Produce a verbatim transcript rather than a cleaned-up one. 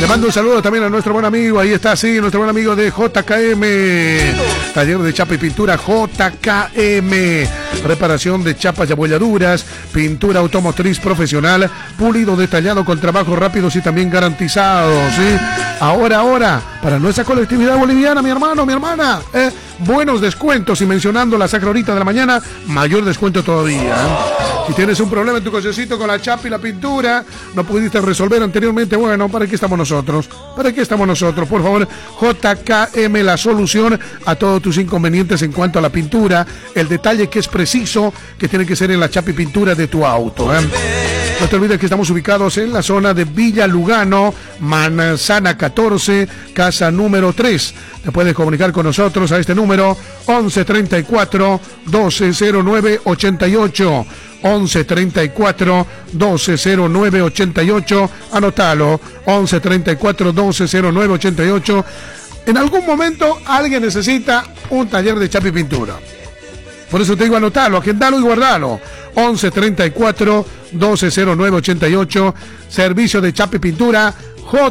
Le mando un saludo también a nuestro buen amigo, ahí está, sí, nuestro buen amigo de J K M, taller de chapa y pintura J K M, reparación de chapas y abolladuras, pintura automotriz profesional, pulido detallado con trabajos rápidos y también garantizados, ¿sí? Ahora, ahora, para nuestra colectividad boliviana, mi hermano, mi hermana, ¿eh? Buenos descuentos y mencionando la sacra horita de la mañana, mayor descuento todavía, ¿eh? Si tienes un problema en tu cochecito con la chapa y la pintura, no pudiste resolver anteriormente, bueno, ¿para qué estamos nosotros? ¿Para qué estamos nosotros? Por favor, J K M, la solución a todos tus inconvenientes en cuanto a la pintura, el detalle que es preciso, que tiene que ser en la chapa y pintura de tu auto, ¿eh? No te olvides que estamos ubicados en la zona de Villa Lugano, Manzana catorce, casa número tres. Te puedes comunicar con nosotros a este número once treinta y cuatro, doce cero nueve ochenta y ocho. once treinta y cuatro, doce cero nueve ochenta y ocho. Anótalo, once treinta y cuatro, doce cero nueve ochenta y ocho. En algún momento alguien necesita un taller de chapa y pintura. Por eso te digo, anotalo, agendalo y guardalo. once treinta y cuatro, doce cero nueve ochenta y ocho. Servicio de chapa y pintura J